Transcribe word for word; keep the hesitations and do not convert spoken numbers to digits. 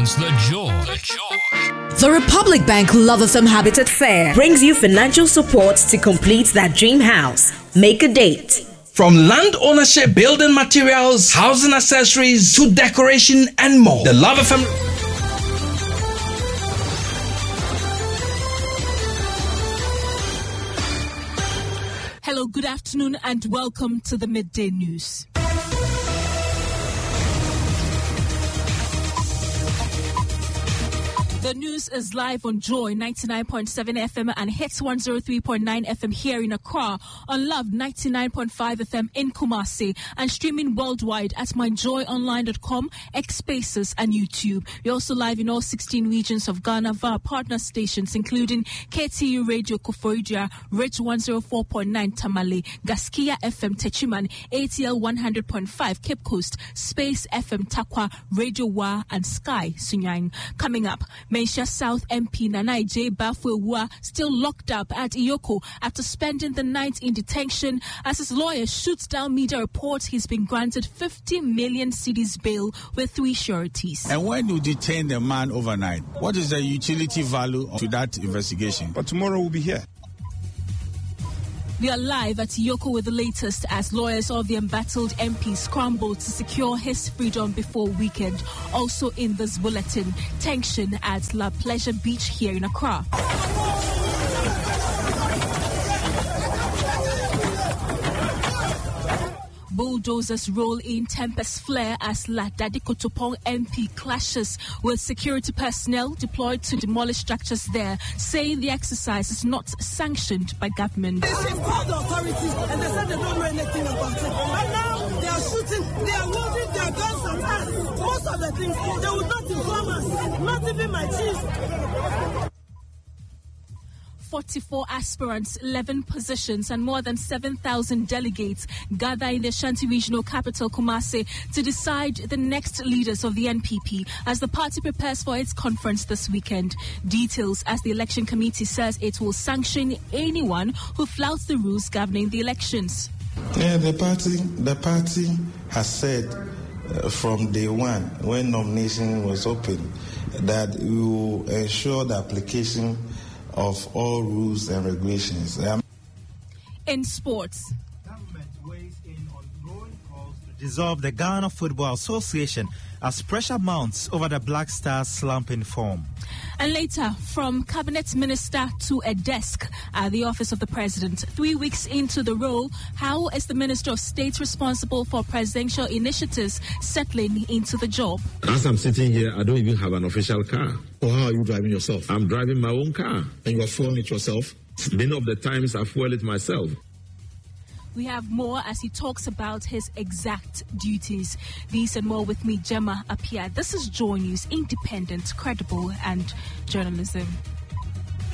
Experience the joy. The joy. The Republic Bank Love F M Habitat Fair brings you financial support to complete that dream house. Make a date. From land ownership, building materials, housing accessories, to decoration and more. The Love F M. Hello, good afternoon, and welcome to the Midday News. The news is live on Joy ninety-nine point seven F M and Hits one oh three point nine F M here in Accra, on Love ninety-nine point five F M in Kumasi, and streaming worldwide at my joy online dot com, X Spaces, and YouTube. We're also live in all sixteen regions of Ghana via partner stations, including K T U Radio Koforidua, Ridge one oh four point nine Tamale, Gaskia F M Techiman, A T L one hundred point five Cape Coast, Space F M Takwa, Radio Wa, and Sky Sunyang. Coming up, Mensah South M P Nanai J. Bafwewa still locked up at Iyoko after spending the night in detention as his lawyer shoots down media reports he's been granted fifty million cedis bail with three sureties. And when you detain the man overnight, what is the utility value to that investigation? But tomorrow we'll be here. We are live at Iyoko with the latest as lawyers of the embattled M P scramble to secure his freedom before weekend. Also in this bulletin, tension at La Pleasure Beach here in Accra. Bulldozers roll in, tempest flare as La Dadi Kotopong M P clashes with security personnel deployed to demolish structures there, saying the exercise is not sanctioned by government. They called the authorities and they said they don't know anything about it. And now they are shooting, they are loading their guns at us. Most of the things, they would not inform us, not even my chief. forty-four aspirants, eleven positions, and more than seven thousand delegates gather in the Ashanti Regional Capital, Kumasi, to decide the next leaders of the N P P as the party prepares for its conference this weekend. Details as the election committee says it will sanction anyone who flouts the rules governing the elections. Yeah, the party, the party has said uh, from day one, when nomination was open, that we will ensure the application of all rules and regulations. Um, in sports, government weighs in on growing calls to dissolve the Ghana Football Association as pressure mounts over the Black Stars slumping form. And later, from cabinet minister to a desk at the office of the president. Three weeks into the role, how is the Minister of State responsible for presidential initiatives settling into the job? As I'm sitting here, I don't even have an official car. Or how are you driving yourself? I'm driving my own car. And you are fueling it yourself? Many of the times I fuel it myself. We have more as he talks about his exact duties. These and more with me, Gemma Apia. This is Joy News, independent, credible, and journalism.